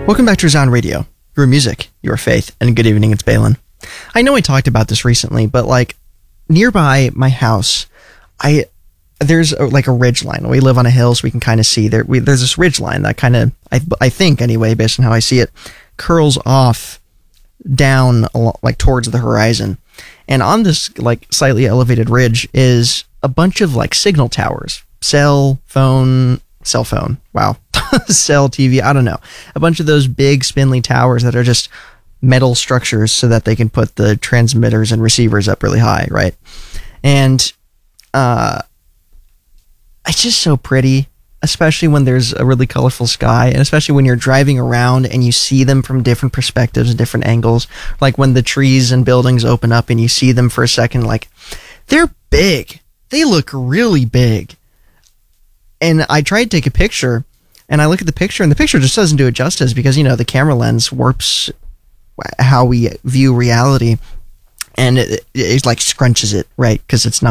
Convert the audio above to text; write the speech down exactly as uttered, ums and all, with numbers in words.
Welcome back to Resound Radio, your music, your faith, and good evening, it's Balin. I know I talked about this recently, but like nearby my house, I there's a, like a ridge line. We live on a hill, so we can kind of see there. We, there's this ridge line that kind of, I, I think anyway, based on how I see it, curls off down along, like towards the horizon. And on this like slightly elevated ridge is a bunch of like signal towers, cell phone, cell phone. Wow. Cell T V, I don't know. A bunch of those big spindly towers that are just metal structures so that they can put the transmitters and receivers up really high, right? And uh, it's just so pretty, especially when there's a really colorful sky, and especially when you're driving around and you see them from different perspectives and different angles, like when the trees and buildings open up and you see them for a second, like, they're big. They look really big. And I tried to take a picture, and I look at the picture, and the picture just doesn't do it justice because, you know, the camera lens warps how we view reality, and it, it, it like scrunches it, right? Because it's not